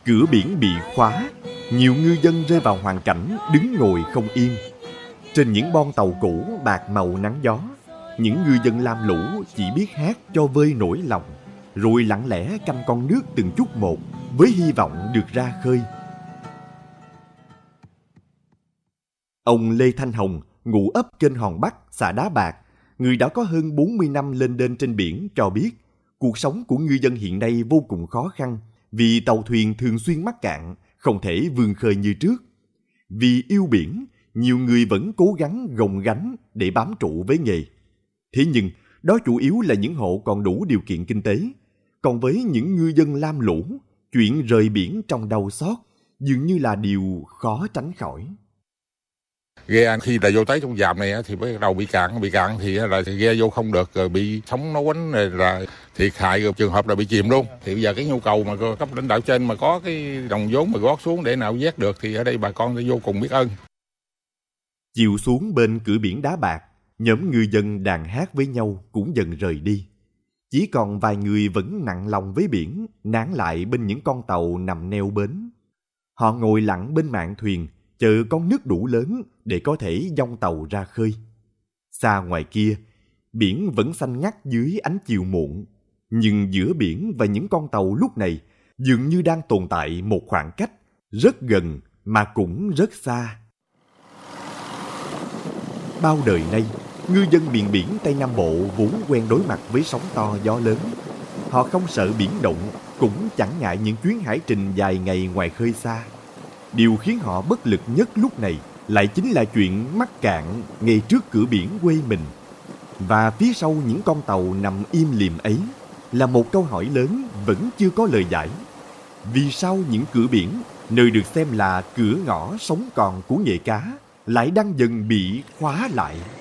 Cửa biển bị khóa, nhiều ngư dân rơi vào hoàn cảnh đứng ngồi không yên. Trên những bon tàu cũ bạc màu nắng gió, những ngư dân lam lũ chỉ biết hát cho vơi nỗi lòng, rồi lặng lẽ canh con nước từng chút một với hy vọng được ra khơi. Ông Lê Thanh Hồng, ngụ ấp Kênh Hòn Bắc, xã Đá Bạc, người đã có hơn 40 năm lênh đênh trên biển cho biết, cuộc sống của ngư dân hiện nay vô cùng khó khăn vì tàu thuyền thường xuyên mắc cạn, không thể vươn khơi như trước. Vì yêu biển, nhiều người vẫn cố gắng gồng gánh để bám trụ với nghề. Thế nhưng, đó chủ yếu là những hộ còn đủ điều kiện kinh tế. Còn với những ngư dân lam lũ, chuyện rời biển trong đau xót dường như là điều khó tránh khỏi. Ghe khi là vô tới trong dàm này thì bắt đầu bị cạn thì là ghe vô không được, rồi bị sóng nó quánh rồi là thiệt hại, rồi trường hợp là bị chìm luôn. Thì bây giờ cái nhu cầu mà cấp lãnh đạo trên mà có cái đồng vốn mà gót xuống để nào vét được thì ở đây bà con vô cùng biết ơn. Chiều xuống bên cửa biển Đá Bạc, nhóm ngư dân đàn hát với nhau cũng dần rời đi. Chỉ còn vài người vẫn nặng lòng với biển, nán lại bên những con tàu nằm neo bến. Họ ngồi lặng bên mạn thuyền, chờ con nước đủ lớn để có thể dong tàu ra khơi. Xa ngoài kia, biển vẫn xanh ngắt dưới ánh chiều muộn, nhưng giữa biển và những con tàu lúc này dường như đang tồn tại một khoảng cách rất gần mà cũng rất xa. Bao đời nay, ngư dân miền biển Tây Nam Bộ vốn quen đối mặt với sóng to gió lớn. Họ không sợ biển động, cũng chẳng ngại những chuyến hải trình dài ngày ngoài khơi xa. Điều khiến họ bất lực nhất lúc này lại chính là chuyện mắc cạn ngay trước cửa biển quê mình. Và phía sau những con tàu nằm im lìm ấy là một câu hỏi lớn vẫn chưa có lời giải. Vì sao những cửa biển, nơi được xem là cửa ngõ sống còn của nghề cá, lại đang dần bị khóa lại?